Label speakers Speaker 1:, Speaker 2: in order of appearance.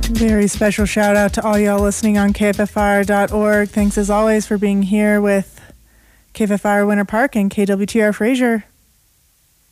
Speaker 1: Very special shout out to all y'all listening on KFFR.org. Thanks as always for being here with KFFR Winter Park and KWTR Fraser.